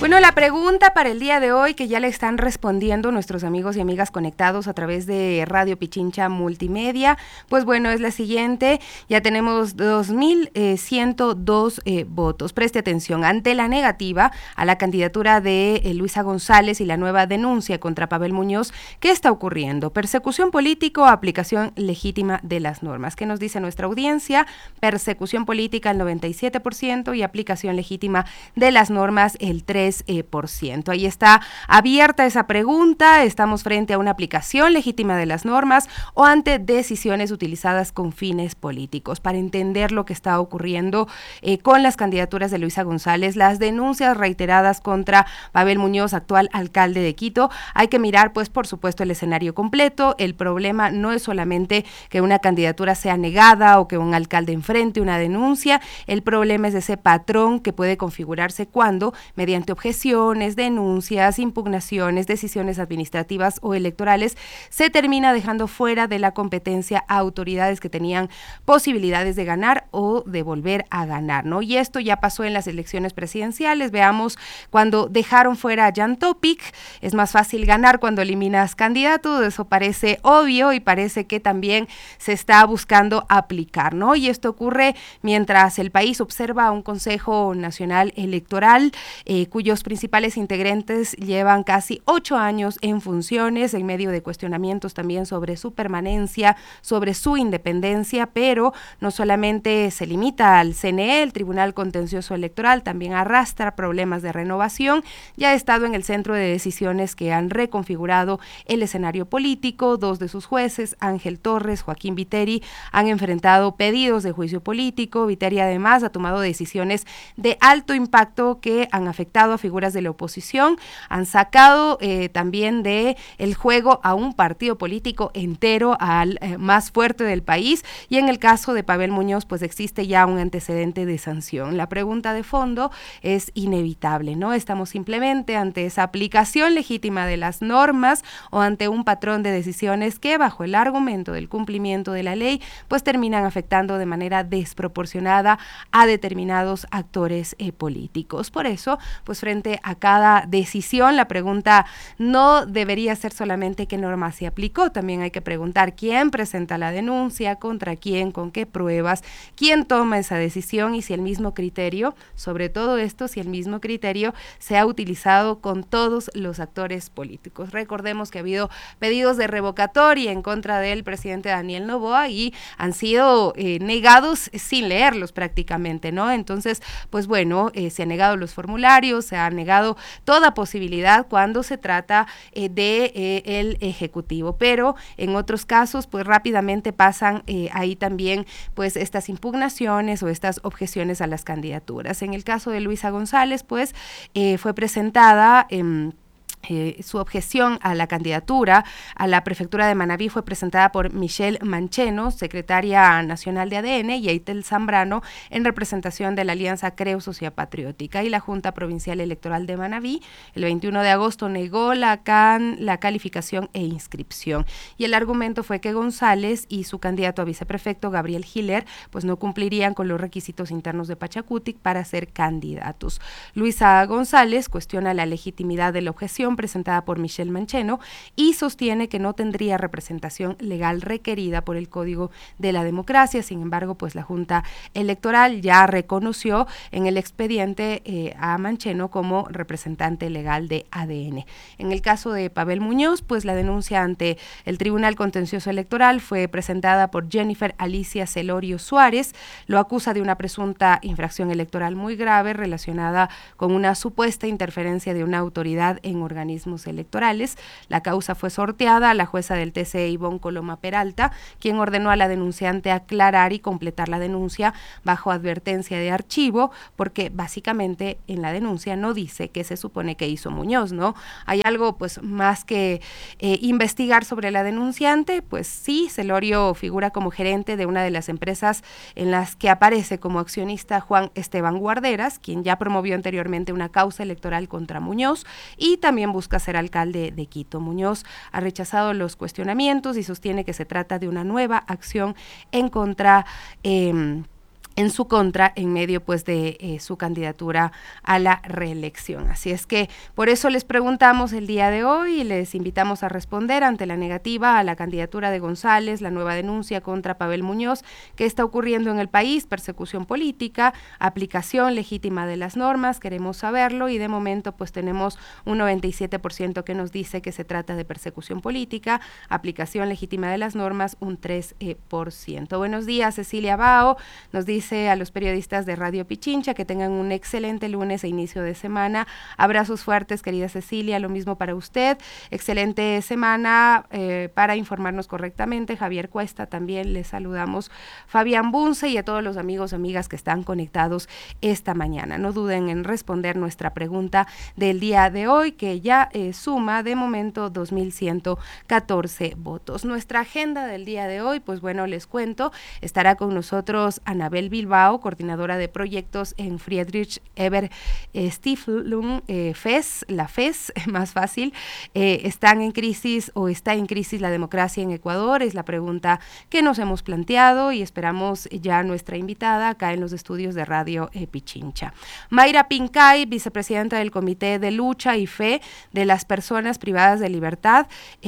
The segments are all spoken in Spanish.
Bueno, la pregunta para el día de hoy, que ya le están respondiendo nuestros amigos y amigas conectados a través de Radio Pichincha Multimedia, pues bueno, es la siguiente. Ya tenemos 2,102 votos. Preste atención. Ante la negativa a la candidatura de Luisa González y la nueva denuncia contra Pavel Muñoz, ¿qué está ocurriendo? Persecución política o aplicación legítima de las normas. ¿Qué nos dice nuestra audiencia? Persecución política el 97% y aplicación legítima de las normas el 3%. Ahí está abierta esa pregunta. ¿Estamos frente a una aplicación legítima de las normas o ante decisiones utilizadas con fines políticos? Para entender lo que está ocurriendo con las candidaturas de Luisa González, las denuncias reiteradas contra Pavel Muñoz, actual alcalde de Quito, hay que mirar, pues, por supuesto, el escenario completo. El problema no es solamente que una candidatura sea negada o que un alcalde enfrente una denuncia. El problema es ese patrón que puede configurarse cuando, mediante objeciones, denuncias, impugnaciones, decisiones administrativas o electorales, se termina dejando fuera de la competencia a autoridades que tenían posibilidades de ganar o de volver a ganar, ¿no? Y esto ya pasó en las elecciones presidenciales. Veamos cuando dejaron fuera a Jan Topic. Es más fácil ganar cuando eliminas candidatos, eso parece obvio y parece que también se está buscando aplicar, ¿no? Y esto ocurre mientras el país observa a un Consejo Nacional Electoral cuyos principales integrantes llevan casi 8 años en funciones, en medio de cuestionamientos también sobre su permanencia, sobre su independencia, pero no solamente se limita al CNE, el Tribunal Contencioso Electoral también arrastra problemas de renovación, ya ha estado en el centro de decisiones que han reconfigurado el escenario político. 2 de sus jueces, Ángel Torres, Joaquín Viteri, han enfrentado pedidos de juicio político. Viteri además ha tomado decisiones de alto impacto que han afectado a figuras de la oposición, han sacado también de el juego a un partido político entero, al más fuerte del país, y en el caso de Pavel Muñoz, pues existe ya un antecedente de sanción. La pregunta de fondo es inevitable, ¿no? ¿Estamos simplemente ante esa aplicación legítima de las normas o ante un patrón de decisiones que, bajo el argumento del cumplimiento de la ley, pues terminan afectando de manera desproporcionada a determinados actores políticos? Por eso, pues frente a cada decisión, la pregunta no debería ser solamente qué norma se aplicó, también hay que preguntar quién presenta la denuncia, contra quién, con qué pruebas, quién toma esa decisión y si el mismo criterio, sobre todo esto, si el mismo criterio se ha utilizado con todos los actores políticos. Recordemos que ha habido pedidos de revocatoria en contra del presidente Daniel Noboa y han sido negados sin leerlos prácticamente, ¿no? Entonces, pues bueno, se han negado los formularios, se ha negado toda posibilidad cuando se trata de el Ejecutivo, pero en otros casos pues rápidamente pasan ahí también pues estas impugnaciones o estas objeciones a las candidaturas. En el caso de Luisa González pues fue presentada su objeción a la candidatura a la prefectura de Manabí fue presentada por Michelle Mancheno, secretaria nacional de ADN, y Eitel Zambrano, en representación de la Alianza Creo Sociedad Patriótica, y la Junta Provincial Electoral de Manabí el 21 de agosto negó la calificación e inscripción, y el argumento fue que González y su candidato a viceprefecto, Gabriel Hiller, pues no cumplirían con los requisitos internos de Pachacutic para ser candidatos. Luisa González cuestiona la legitimidad de la objeción presentada por Michelle Mancheno y sostiene que no tendría representación legal requerida por el Código de la Democracia. Sin embargo, pues la Junta Electoral ya reconoció en el expediente a Mancheno como representante legal de ADN. En el caso de Pavel Muñoz, pues la denuncia ante el Tribunal Contencioso Electoral fue presentada por Jennifer Alicia Celorio Suárez. Lo acusa de una presunta infracción electoral muy grave relacionada con una supuesta interferencia de una autoridad en organismos electorales. La causa fue sorteada a la jueza del TC Ivonne Coloma Peralta, quien ordenó a la denunciante aclarar y completar la denuncia bajo advertencia de archivo, porque básicamente en la denuncia no dice qué se supone que hizo Muñoz, ¿no? Hay algo pues más que investigar sobre la denunciante. Pues sí, Celorio figura como gerente de una de las empresas en las que aparece como accionista Juan Esteban Guarderas, quien ya promovió anteriormente una causa electoral contra Muñoz y también busca ser alcalde de Quito. Muñoz ha rechazado los cuestionamientos y sostiene que se trata de una nueva acción en contra en su contra en medio pues de su candidatura a la reelección. Así es que por eso les preguntamos el día de hoy y les invitamos a responder ante la negativa a la candidatura de González, la nueva denuncia contra Pavel Muñoz, qué está ocurriendo en el país, persecución política, aplicación legítima de las normas, queremos saberlo y de momento pues tenemos un 97% que nos dice que se trata de persecución política, aplicación legítima de las normas un 3%. Buenos días, Cecilia Bao, nos dice a los periodistas de Radio Pichincha que tengan un excelente lunes e inicio de semana. Abrazos fuertes, querida Cecilia, lo mismo para usted. Excelente semana para informarnos correctamente. Javier Cuesta, también les saludamos. Fabián Bunce y a todos los amigos, amigas que están conectados esta mañana. No duden en responder nuestra pregunta del día de hoy, que ya suma de momento 2.114 votos. Nuestra agenda del día de hoy, pues bueno, les cuento, estará con nosotros Anabel Bilbao, coordinadora de proyectos en Friedrich Ebert Stiftung, FES, la FES, más fácil. ¿Están en crisis o está en crisis la democracia en Ecuador? Es la pregunta que nos hemos planteado y esperamos ya a nuestra invitada acá en los estudios de Radio Pichincha. Mayra Pincay, vicepresidenta del Comité de Lucha y Fe de las Personas Privadas de Libertad.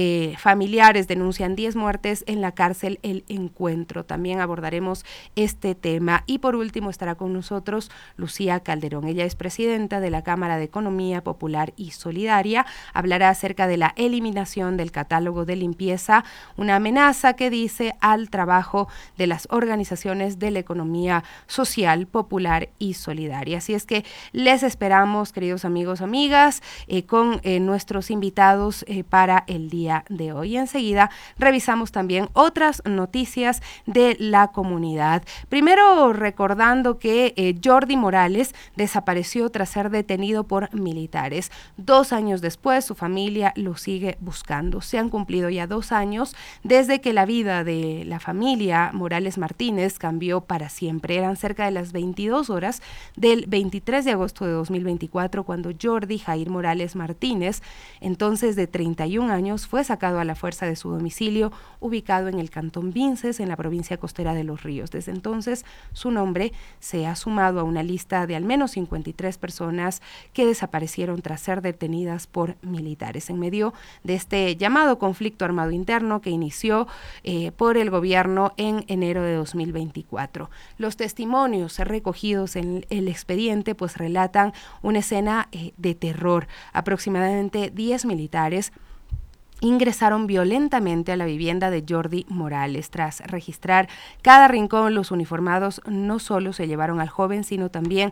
Familiares denuncian 10 muertes en la cárcel El Encuentro. También abordaremos este tema. Y por último estará con nosotros Lucía Calderón. Ella es presidenta de la Cámara de Economía Popular y Solidaria. Hablará acerca de la eliminación del catálogo de limpieza, una amenaza que dice al trabajo de las organizaciones de la economía social, popular y solidaria. Así es que les esperamos, queridos amigos, amigas, con nuestros invitados para el día de hoy. Enseguida revisamos también otras noticias de la comunidad. Primero, recordando que Jordi Morales desapareció tras ser detenido por militares. 2 años después, su familia lo sigue buscando. Se han cumplido ya 2 años desde que la vida de la familia Morales Martínez cambió para siempre. Eran cerca de las 22 horas del 23 de agosto de 2024 cuando Jordi Jair Morales Martínez, entonces de 31 años, fue sacado a la fuerza de su domicilio ubicado en el cantón Vinces, en la provincia costera de Los Ríos. Desde entonces, su nombre se ha sumado a una lista de al menos 53 personas que desaparecieron tras ser detenidas por militares en medio de este llamado conflicto armado interno que inició por el gobierno en enero de 2024. Los testimonios recogidos en el expediente pues relatan una escena de terror. Aproximadamente 10 militares ingresaron violentamente a la vivienda de Jordi Morales. Tras registrar cada rincón, los uniformados no solo se llevaron al joven, sino también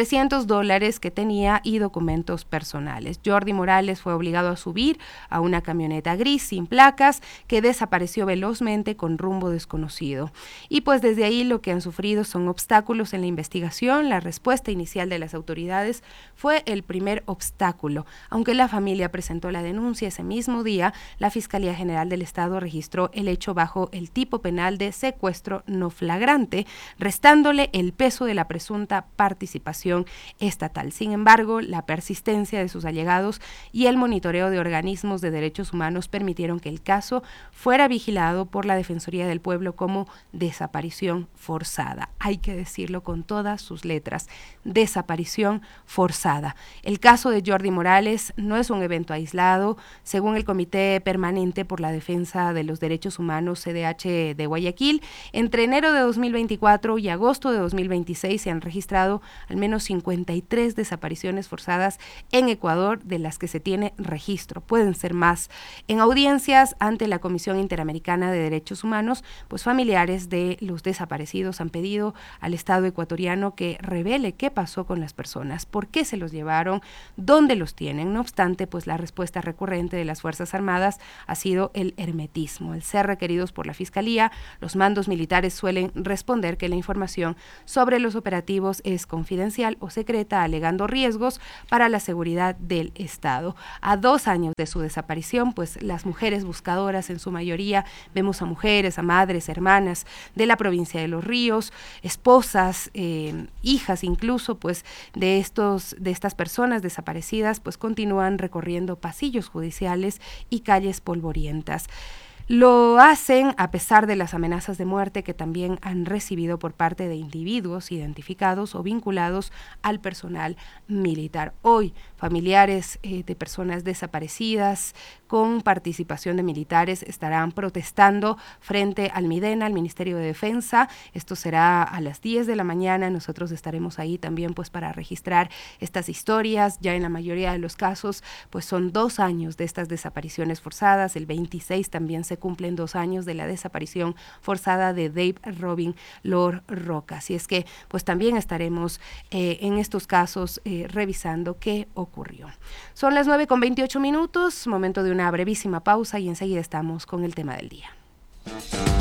$300 que tenía y documentos personales. Jordi Morales fue obligado a subir a una camioneta gris sin placas que desapareció velozmente con rumbo desconocido. Y pues desde ahí lo que han sufrido son obstáculos en la investigación. La respuesta inicial de las autoridades fue el primer obstáculo. Aunque la familia presentó la denuncia ese mismo día, la Fiscalía General del Estado registró el hecho bajo el tipo penal de secuestro no flagrante, restándole el peso de la presunta participación estatal. Sin embargo, la persistencia de sus allegados y el monitoreo de organismos de derechos humanos permitieron que el caso fuera vigilado por la Defensoría del Pueblo como desaparición forzada. Hay que decirlo con todas sus letras, desaparición forzada. El caso de Jordi Morales no es un evento aislado. Según el Comité Permanente por la Defensa de los Derechos Humanos, CDH de Guayaquil, entre enero de 2024 y agosto de 2026 se han registrado al menos 53 desapariciones forzadas en Ecuador, de las que se tiene registro. Pueden ser más. En audiencias ante la Comisión Interamericana de Derechos Humanos, pues familiares de los desaparecidos han pedido al Estado ecuatoriano que revele qué pasó con las personas, por qué se los llevaron, dónde los tienen. No obstante, pues la respuesta recurrente de las Fuerzas Armadas ha sido el hermetismo. Al ser requeridos por la Fiscalía, los mandos militares suelen responder que la información sobre los operativos es confidencial o secreta, alegando riesgos para la seguridad del Estado. A 2 años de su desaparición, pues las mujeres buscadoras, en su mayoría, vemos a mujeres, a madres, hermanas de la provincia de Los Ríos, esposas, hijas incluso, pues de estas personas desaparecidas, pues continúan recorriendo pasillos judiciales y calles polvorientas. Lo hacen a pesar de las amenazas de muerte que también han recibido por parte de individuos identificados o vinculados al personal militar. Hoy, familiares de personas desaparecidas con participación de militares estarán protestando frente al Midena, al Ministerio de Defensa. Esto será a las 10 de la mañana. Nosotros estaremos ahí también pues para registrar estas historias. Ya en la mayoría de los casos pues son 2 años de estas desapariciones forzadas. El 26 también se cumplen 2 años de la desaparición forzada de Dave Robin Lord Roca. Así es que pues también estaremos en estos casos revisando qué ocurrió. Son las 9:28 minutos, momento de una brevísima pausa y enseguida estamos con el tema del día.